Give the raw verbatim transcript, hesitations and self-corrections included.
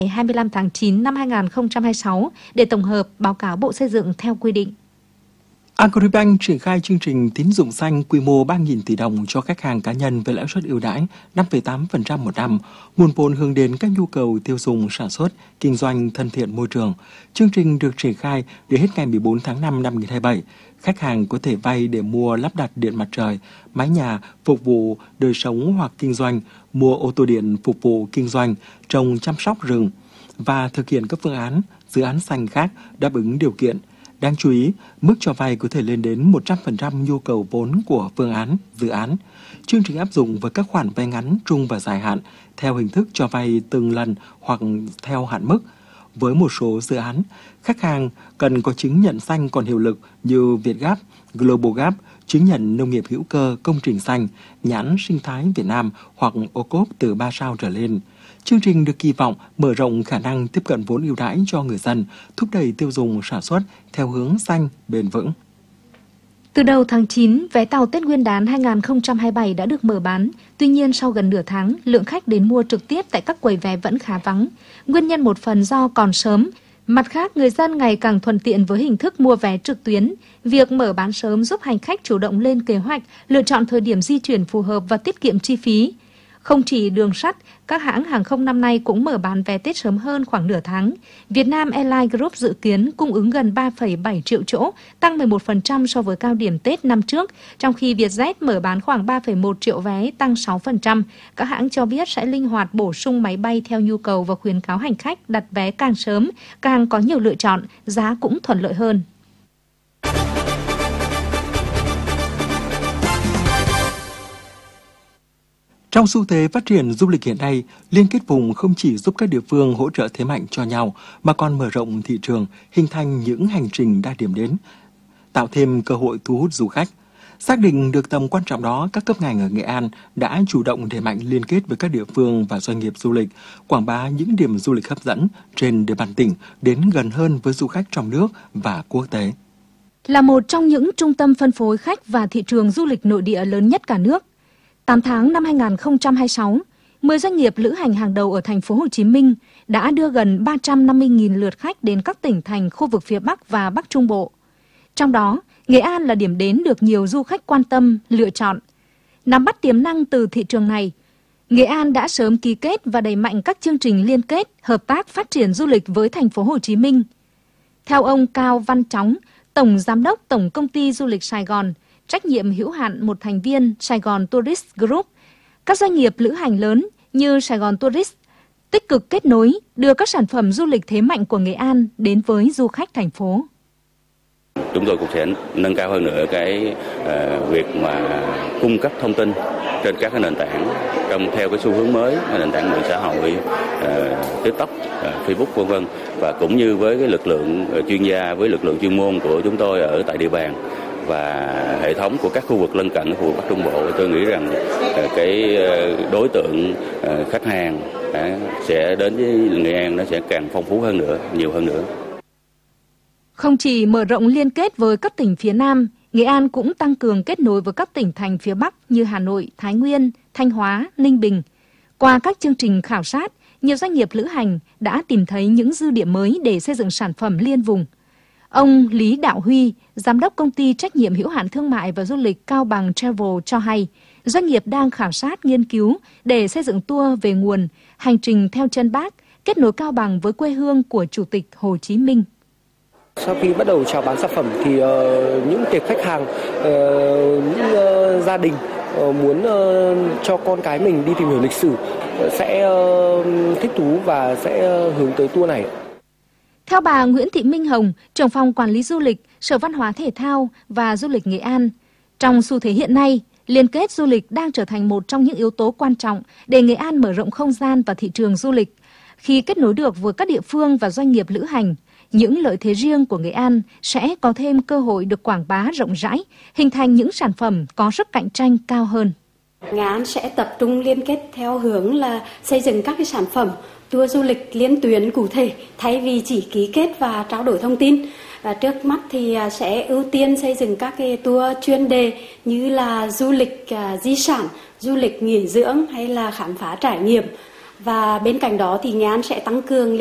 hai mươi lăm tháng chín năm hai nghìn không trăm hai mươi sáu để tổng hợp báo cáo Bộ Xây dựng theo quy định. Agribank triển khai chương trình tín dụng xanh quy mô ba nghìn tỷ đồng cho khách hàng cá nhân với lãi suất ưu đãi năm phẩy tám phần trăm một năm, nguồn vốn hướng đến các nhu cầu tiêu dùng sản xuất, kinh doanh thân thiện môi trường. Chương trình được triển khai đến hết ngày mười bốn tháng năm năm hai nghìn không trăm hai mươi bảy. Khách hàng có thể vay để mua lắp đặt điện mặt trời, mái nhà phục vụ đời sống hoặc kinh doanh, mua ô tô điện phục vụ kinh doanh, trồng chăm sóc rừng và thực hiện các phương án, dự án xanh khác đáp ứng điều kiện. Đáng chú ý, mức cho vay có thể lên đến một trăm phần trăm nhu cầu vốn của phương án, dự án. Chương trình áp dụng với các khoản vay ngắn, trung và dài hạn theo hình thức cho vay từng lần hoặc theo hạn mức. Với một số dự án, khách hàng cần có chứng nhận xanh còn hiệu lực như Vietgap, Globalgap, chứng nhận nông nghiệp hữu cơ, công trình xanh, nhãn sinh thái Việt Nam hoặc ô cốp từ ba sao trở lên. Chương trình được kỳ vọng mở rộng khả năng tiếp cận vốn ưu đãi cho người dân, thúc đẩy tiêu dùng sản xuất theo hướng xanh, bền vững. Từ đầu tháng chín, vé tàu Tết Nguyên đán hai nghìn không trăm hai mươi bảy đã được mở bán. Tuy nhiên, sau gần nửa tháng, lượng khách đến mua trực tiếp tại các quầy vé vẫn khá vắng. Nguyên nhân một phần do còn sớm. Mặt khác, người dân ngày càng thuận tiện với hình thức mua vé trực tuyến. Việc mở bán sớm giúp hành khách chủ động lên kế hoạch, lựa chọn thời điểm di chuyển phù hợp và tiết kiệm chi phí. Không chỉ đường sắt, các hãng hàng không năm nay cũng mở bán vé Tết sớm hơn khoảng nửa tháng. Vietnam Airlines Group dự kiến cung ứng gần ba phẩy bảy triệu chỗ, tăng mười một phần trăm so với cao điểm Tết năm trước, trong khi Vietjet mở bán khoảng ba phẩy một triệu vé, tăng sáu phần trăm. Các hãng cho biết sẽ linh hoạt bổ sung máy bay theo nhu cầu và khuyến cáo hành khách đặt vé càng sớm, càng có nhiều lựa chọn, giá cũng thuận lợi hơn. Trong xu thế phát triển du lịch hiện nay, liên kết vùng không chỉ giúp các địa phương hỗ trợ thế mạnh cho nhau, mà còn mở rộng thị trường, hình thành những hành trình đa điểm đến, tạo thêm cơ hội thu hút du khách. Xác định được tầm quan trọng đó, các cấp ngành ở Nghệ An đã chủ động đẩy mạnh liên kết với các địa phương và doanh nghiệp du lịch, quảng bá những điểm du lịch hấp dẫn trên địa bàn tỉnh đến gần hơn với du khách trong nước và quốc tế. Là một trong những trung tâm phân phối khách và thị trường du lịch nội địa lớn nhất cả nước, tám tháng năm hai nghìn không trăm hai mươi sáu, mười doanh nghiệp lữ hành hàng đầu ở thành phố Hồ Chí Minh đã đưa gần ba trăm năm mươi nghìn lượt khách đến các tỉnh thành khu vực phía Bắc và Bắc Trung Bộ. Trong đó, Nghệ An là điểm đến được nhiều du khách quan tâm, lựa chọn. Nắm bắt tiềm năng từ thị trường này, Nghệ An đã sớm ký kết và đẩy mạnh các chương trình liên kết, hợp tác phát triển du lịch với thành phố Hồ Chí Minh. Theo ông Cao Văn Chóng, Tổng Giám đốc Tổng Công ty Du lịch Sài Gòn, trách nhiệm hữu hạn một thành viên Sài Gòn Tourist Group, các doanh nghiệp lữ hành lớn như Sài Gòn Tourist tích cực kết nối, đưa các sản phẩm du lịch thế mạnh của Nghệ An đến với du khách thành phố. Chúng tôi cũng sẽ nâng cao hơn nữa cái uh, việc mà cung cấp thông tin trên các cái nền tảng trong theo cái xu hướng mới, nền tảng mạng xã hội, uh, TikTok, uh, Facebook vân vân, và cũng như với cái lực lượng uh, chuyên gia, với lực lượng chuyên môn của chúng tôi ở tại địa bàn và hệ thống của các khu vực lân cận, khu vực Bắc Trung Bộ. Tôi nghĩ rằng uh, cái uh, đối tượng uh, khách hàng uh, sẽ đến với Nghệ An nó sẽ càng phong phú hơn nữa, nhiều hơn nữa. Không chỉ mở rộng liên kết với các tỉnh phía Nam, Nghệ An cũng tăng cường kết nối với các tỉnh thành phía Bắc như Hà Nội, Thái Nguyên, Thanh Hóa, Ninh Bình. Qua các chương trình khảo sát, nhiều doanh nghiệp lữ hành đã tìm thấy những dư địa mới để xây dựng sản phẩm liên vùng. Ông Lý Đạo Huy, Giám đốc Công ty Trách nhiệm hữu hạn Thương mại và Du lịch Cao Bằng Travel cho hay, doanh nghiệp đang khảo sát nghiên cứu để xây dựng tour về nguồn, hành trình theo chân Bác, kết nối Cao Bằng với quê hương của Chủ tịch Hồ Chí Minh. Sau khi bắt đầu chào bán sản phẩm thì uh, những tệp khách hàng, uh, những uh, gia đình uh, muốn uh, cho con cái mình đi tìm hiểu lịch sử uh, sẽ uh, thích thú và sẽ uh, hướng tới tour này. Theo bà Nguyễn Thị Minh Hồng, trưởng phòng quản lý du lịch, Sở Văn hóa Thể thao và Du lịch Nghệ An, trong xu thế hiện nay, liên kết du lịch đang trở thành một trong những yếu tố quan trọng để Nghệ An mở rộng không gian và thị trường du lịch. Khi kết nối được với các địa phương và doanh nghiệp lữ hành, những lợi thế riêng của Nghệ An sẽ có thêm cơ hội được quảng bá rộng rãi, hình thành những sản phẩm có sức cạnh tranh cao hơn. Nghệ An sẽ tập trung liên kết theo hướng là xây dựng các cái sản phẩm tour du lịch liên tuyến cụ thể thay vì chỉ ký kết và trao đổi thông tin. À, trước mắt thì sẽ ưu tiên xây dựng các cái tour chuyên đề như là du lịch à, di sản, du lịch nghỉ dưỡng hay là khám phá trải nghiệm. Và bên cạnh đó thì Nghệ An sẽ tăng cường